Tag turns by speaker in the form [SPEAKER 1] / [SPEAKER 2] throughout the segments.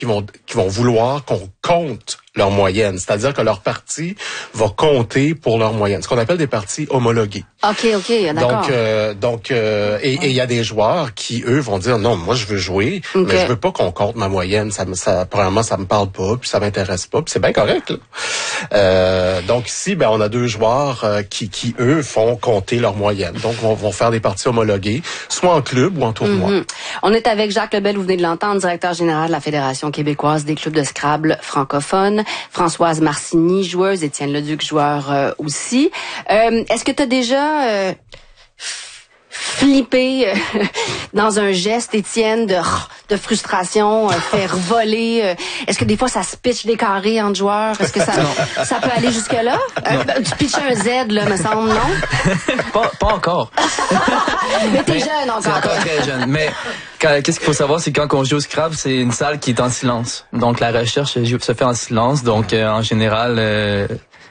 [SPEAKER 1] qui vont vouloir qu'on compte leur moyenne, c'est-à-dire que leur parti va compter pour leur moyenne, ce qu'on appelle des partis homologués.
[SPEAKER 2] OK, d'accord.
[SPEAKER 1] Donc, il y a des joueurs qui, eux, vont dire, non, moi, je veux jouer, mais je veux pas qu'on compte ma moyenne. Premièrement, ça me parle pas, puis ça m'intéresse pas, puis c'est bien correct, là. Donc, ici, on a deux joueurs qui, eux, font compter leur moyenne. Donc, vont faire des partis homologués, soit en club ou en tournoi.
[SPEAKER 2] Mm-hmm. On est avec Jacques Lebel, vous venez de l'entendre, directeur général de la Fédération québécoise des clubs de Scrabble francophones. Françoise Marcini, joueuse, Étienne Leduc, joueur aussi. Est-ce que tu as déjà flippé dans un geste, Étienne, de frustration, faire voler? Est-ce que des fois ça se pitche des carrés entre joueurs? Est-ce que ça peut aller jusque-là? Tu pitches un Z, là, me semble, non?
[SPEAKER 3] Pas encore.
[SPEAKER 2] Mais t'es jeune encore.
[SPEAKER 3] C'est encore très jeune. Mais qu'est-ce qu'il faut savoir, c'est quand on joue au Scrabble, c'est une salle qui est en silence. Donc la recherche se fait en silence. Donc en général,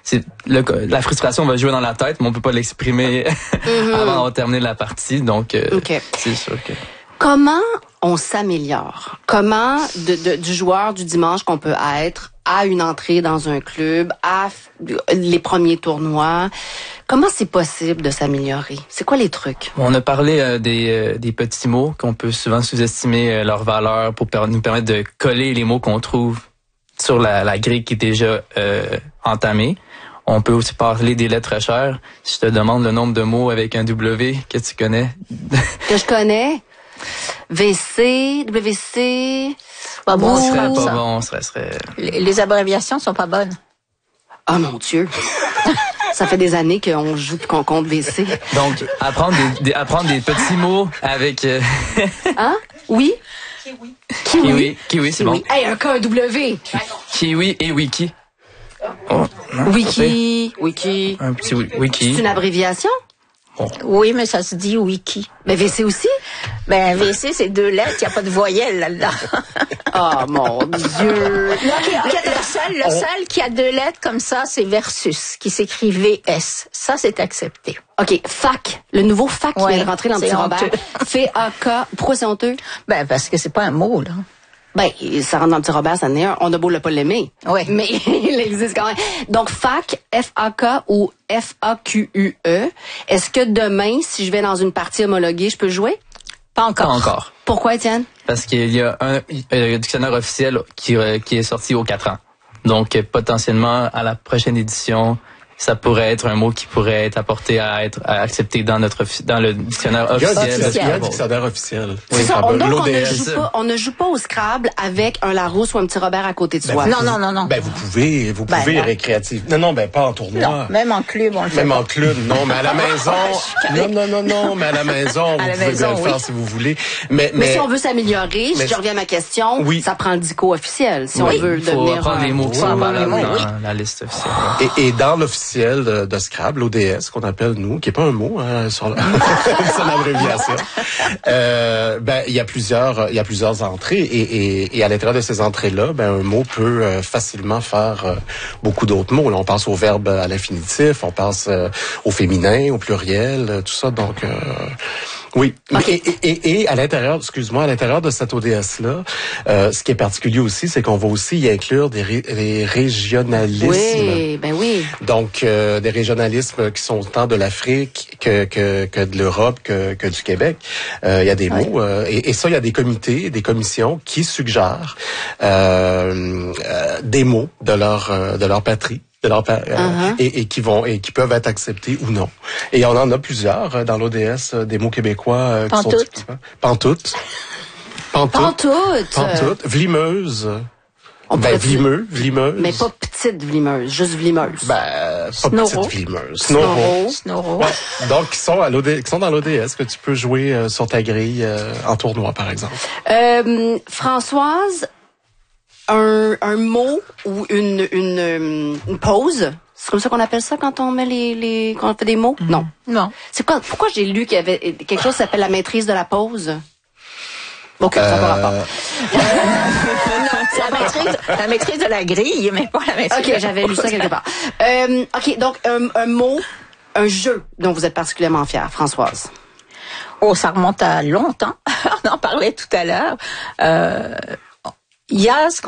[SPEAKER 3] la frustration va jouer dans la tête, mais on peut pas l'exprimer avant d'avoir terminé la partie. Donc c'est sûr que...
[SPEAKER 2] Comment on s'améliore? Comment du joueur du dimanche qu'on peut être à une entrée dans un club, à les premiers tournois, comment c'est possible de s'améliorer? C'est quoi les trucs?
[SPEAKER 3] On a parlé des petits mots qu'on peut souvent sous-estimer leur valeur pour nous permettre de coller les mots qu'on trouve sur la grille qui est déjà entamée. On peut aussi parler des lettres chères. Si je te demande le nombre de mots avec un W que tu connais.
[SPEAKER 2] Que je connais? WC.
[SPEAKER 3] Pas bon, serait pas bon, serait...
[SPEAKER 4] Les abréviations sont pas bonnes.
[SPEAKER 2] Oh mon Dieu! Ça fait des années qu'on joue et qu'on compte WC.
[SPEAKER 3] Donc, apprendre des petits mots avec...
[SPEAKER 2] Hein? Oui?
[SPEAKER 3] Kiwi, c'est bon.
[SPEAKER 2] Hey, un W!
[SPEAKER 3] Kiwi et wiki.
[SPEAKER 2] Oh, wiki.
[SPEAKER 3] Un petit wiki.
[SPEAKER 2] C'est une abréviation?
[SPEAKER 3] Bon.
[SPEAKER 4] Oui, mais ça se dit wiki.
[SPEAKER 2] Mais WC aussi?
[SPEAKER 4] Ben, WC, c'est 2 lettres, il n'y a pas de voyelle là-dedans.
[SPEAKER 2] Oh, mon Dieu!
[SPEAKER 4] Le seul qui a 2 lettres comme ça, c'est versus, qui s'écrit VS. Ça, c'est accepté.
[SPEAKER 2] OK, fac. Le nouveau fac qui vient de rentrer dans le petit Robert. F-A-K. Pourquoi c'est honteux?
[SPEAKER 4] Ben, parce que c'est pas un mot, là.
[SPEAKER 2] Ben, ça rentre dans le petit Robert, ça en est un. On a beau le pas l'aimer.
[SPEAKER 4] Oui.
[SPEAKER 2] Mais il existe quand même. Donc, fac, F-A-K ou F-A-Q-U-E. Est-ce que demain, si je vais dans une partie homologuée, je peux jouer?
[SPEAKER 4] Pas encore.
[SPEAKER 3] Pas encore.
[SPEAKER 2] Pourquoi, Étienne?
[SPEAKER 3] Parce qu'il y a un dictionnaire officiel qui est sorti aux 4 ans. Donc, potentiellement, à la prochaine édition, ça pourrait être un mot qui pourrait être apporté à être accepté dans le dictionnaire officiel.
[SPEAKER 1] Il y a un dictionnaire officiel.
[SPEAKER 2] C'est ça. Donc, on ne joue pas au Scrabble avec un Larousse ou un petit Robert à côté de soi.
[SPEAKER 4] Non.
[SPEAKER 1] Ben, vous pouvez récréatif. Non, pas en tournoi.
[SPEAKER 4] Non, même en club, on le fait.
[SPEAKER 1] Même en club, non, mais à la maison. Non, mais à la maison, vous pouvez bien le faire si vous voulez. Mais
[SPEAKER 2] si on veut s'améliorer, si je reviens à ma question, ça prend le dico officiel. Si on veut devenir...
[SPEAKER 3] Il faut prendre les mots qui sont valables dans la liste officielle.
[SPEAKER 1] Et dans l'officiel de Scrabble, l'ODS, qu'on appelle nous, qui est pas un mot, sur l'abréviation, il y a plusieurs entrées et à l'intérieur de ces entrées-là, un mot peut facilement faire beaucoup d'autres mots. Là, on pense au verbe à l'infinitif, on pense au féminin, au pluriel, tout ça. Donc, oui. Okay. Et à l'intérieur, à l'intérieur de cette ODS-là, ce qui est particulier aussi, c'est qu'on va aussi y inclure des régionalismes.
[SPEAKER 2] Oui, ben oui.
[SPEAKER 1] Donc, des régionalismes qui sont tant de l'Afrique que de l'Europe, que du Québec. Il y a des mots. Et ça, il y a des comités, des commissions qui suggèrent des mots de leur patrie. Et qui peuvent être acceptés ou non. Et on en a plusieurs dans l'ODS, des mots québécois qui sont Pantoute. Vlimeuse. Vlimeuse.
[SPEAKER 2] Mais pas petite vlimeuse, juste vlimeuse.
[SPEAKER 1] Pas petite vlimeuse. Snoro. Ouais. Donc, qui sont dans l'ODS, que tu peux jouer sur ta grille en tournoi, par exemple.
[SPEAKER 2] Françoise, un mot ou une pause, c'est comme ça qu'on appelle ça quand on met quand on fait des mots? Non. C'est quoi? Pourquoi j'ai lu qu'il y avait quelque chose qui s'appelle la maîtrise de la pause? Ok, ça va rapport.
[SPEAKER 4] Non, c'est la maîtrise de la grille, mais pas la maîtrise.
[SPEAKER 2] Ok, j'avais lu ça quelque part. Ok, donc un mot, un jeu dont vous êtes particulièrement fière, Françoise.
[SPEAKER 4] Oh, ça remonte à longtemps. On en parlait tout à l'heure. Il y a ce